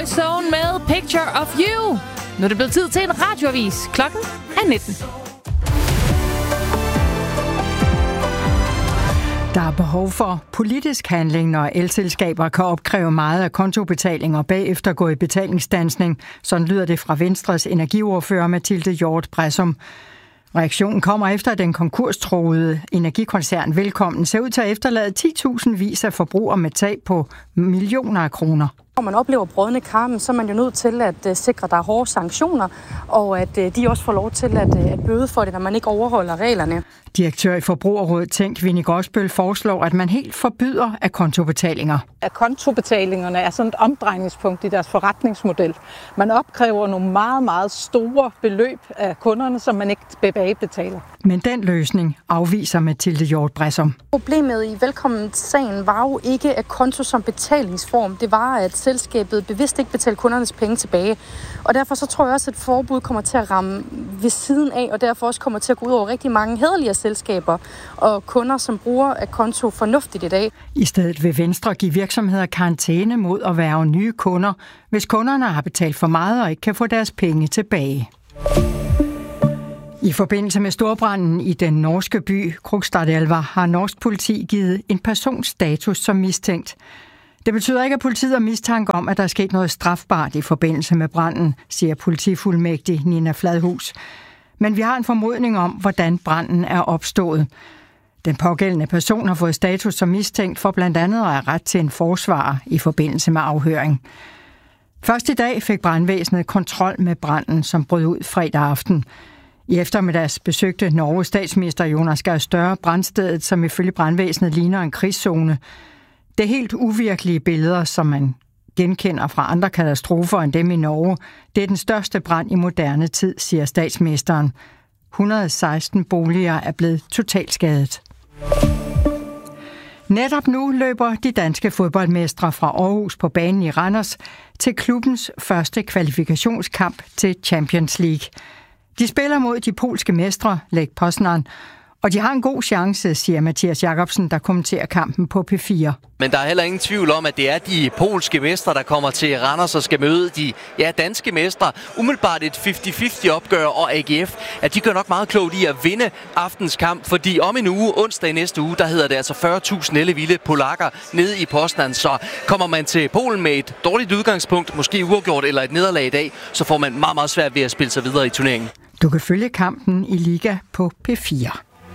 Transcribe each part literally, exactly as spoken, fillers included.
Boyzone med Picture of You. Nu er det blevet tid til en radioavis. Klokken er nitten. Der er behov for politisk handling, når elselskaber kan opkræve meget af kontobetalinger og bagefter gå i betalingsstandsning. Sådan lyder det fra Venstres energiordfører Mathilde Hjort Bressum. Reaktionen kommer efter, at den konkurstruede energikoncern Velkommen ser ud til at efterlade ti tusind vis af forbrugere med tab på millioner af kroner. Når man oplever brodne kar, så er man jo nødt til at uh, sikre, at der er hårde sanktioner, og at uh, de også får lov til at, uh, at bøde for det, når man ikke overholder reglerne. Direktør i Forbrugerrådet Tænk, Winnie Gråsbøl, foreslår, at man helt forbyder af kontobetalinger. At kontobetalingerne er sådan et omdrejningspunkt i deres forretningsmodel. Man opkræver nogle meget, meget store beløb af kunderne, som man ikke tilbagebetaler. Men den løsning afviser Mathilde Hjort Bressum. Problemet i Velkommen-sagen var jo ikke at konto som betalingsform. Det var, at selskabet bevidst ikke betalte kundernes penge tilbage. Og derfor så tror jeg også, at forbud kommer til at ramme ved siden af, og derfor også kommer til at gå ud over rigtig mange hæderlige selskaber og kunder, som bruger af konto fornuftigt i dag. I stedet vil Venstre give virksomheder karantæne mod at være nye kunder, hvis kunderne har betalt for meget og ikke kan få deres penge tilbage. I forbindelse med storbranden i den norske by Krokstadelva har norsk politi givet en persons status som mistænkt. Det betyder ikke, at politiet har mistanke om, at der er sket noget strafbart i forbindelse med branden, siger politifuldmægtig Nina Fladhus. Men vi har en formodning om, hvordan branden er opstået. Den pågældende person har fået status som mistænkt for blandt andet at have ret til en forsvarer i forbindelse med afhøring. Først i dag fik brandvæsenet kontrol med branden, som brød ud fredag aften. I eftermiddags besøgte Norges statsminister Jonas Gahr Støre brandstedet, som ifølge brandvæsenet ligner en krigszone. Det er helt uvirkelige billeder, som man genkender fra andre katastrofer end dem i Norge. Det er den største brand i moderne tid, siger statsministeren. et hundrede og seksten boliger er blevet totalt skadet. Netop nu løber de danske fodboldmestre fra Aarhus på banen i Randers til klubbens første kvalifikationskamp til Champions League. De spiller mod de polske mestre, Lech Poznań, og de har en god chance, siger Mathias Jacobsen, der kommenterer kampen på P fire. Men der er heller ingen tvivl om, at det er de polske mestre, der kommer til Randers og skal møde de ja, danske mestre. Umiddelbart et halvtreds halvtreds opgør, og A G F, at de gør nok meget klogt i at vinde aftens kamp, fordi om en uge, onsdag i næste uge, der hedder det altså fyrre tusind ellevilde polakker nede i Poznań. Så kommer man til Polen med et dårligt udgangspunkt, måske uafgjort eller et nederlag i dag, så får man meget, meget svært ved at spille sig videre i turneringen. Du kan følge kampen i Liga på P fire.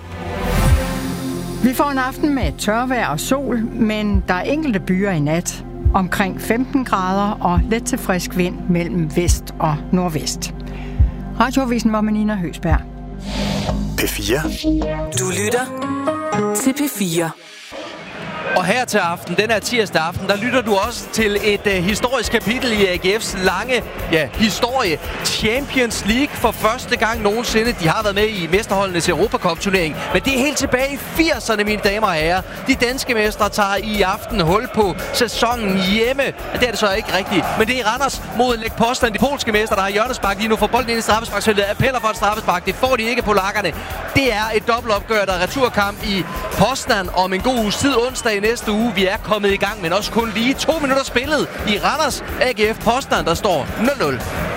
Vi får en aften med tørvejr og sol, men der er enkelte byer i nat. Omkring femten grader og let til frisk vind mellem vest og nordvest. Radioavisen var med Nina Høsberg. P fire. Du lytter til P fire. Og her til aften, den her tirsdag aften, der lytter du også til et uh, historisk kapitel i A G F's lange ja, historie. Champions League for første gang nogensinde. De har været med i mesterholdenes Europacup-turnering, men det er helt tilbage i firserne, mine damer og herrer. De danske mestre tager i aften hul på sæsonen hjemme. Det er det så ikke rigtigt, men det er Randers mod Lech Poznań, de polske mestre, der har hjørnespark lige nu for bolden ind i straffesparksfeltet. Appeller for et straffespark. Det får de ikke, polakkerne. Det er et dobbeltopgør, der er returkamp i Poznań om en god uges tid onsdag i næste uge. Vi er kommet i gang, men også kun lige to minutter spillet i Randers. A G F Poznań, der står nul nul.